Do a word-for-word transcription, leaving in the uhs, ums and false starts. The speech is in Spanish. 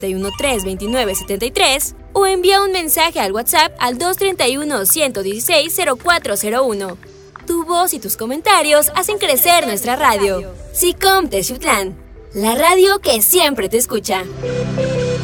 uno tres veintinueve setenta y tres o envía un mensaje al WhatsApp al dos treinta y uno ciento dieciséis cero cuatro cero uno. Tu voz y tus comentarios hacen crecer nuestra radio. SICOM Texutlán, la radio que siempre te escucha.